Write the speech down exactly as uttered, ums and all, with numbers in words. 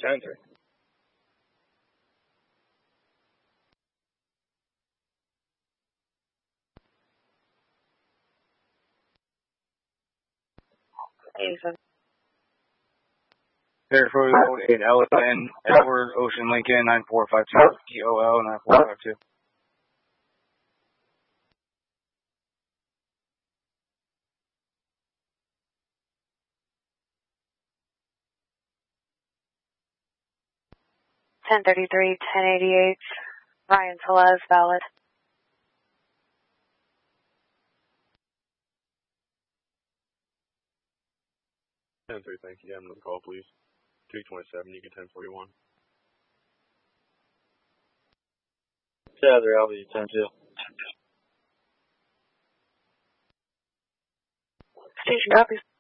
ten three. eighty-seven. Fairfield Road, eight Elephant, Edward, Ocean, Lincoln, nine four five two, T O L, nine four five two. ten thirty-three, ten eighty-eight, Ryan Telez, valid. ten three, thank you. Another call, please. three twenty-seven, you get ten forty-one. Yeah, they're Alpha, ten two. Station copies.